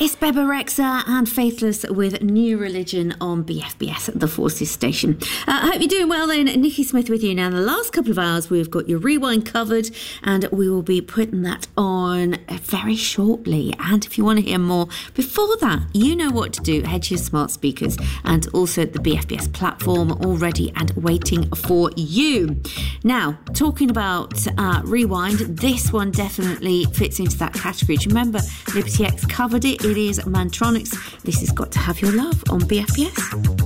It's Bebe Rexha and Faithless with New Religion on BFBS at the Forces Station. I hope you're doing well then. Nikki Smith with you now. In the last couple of hours, we've got your rewind covered and we will be putting that on very shortly. And if you want to hear more before that, you know what to do. Head to your smart speakers and also the BFBS platform all ready and waiting for you. Now, talking about rewind, this one definitely fits into that category. Do you remember Liberty X covered it? It is Mantronix. This has got to have your love on BFBS.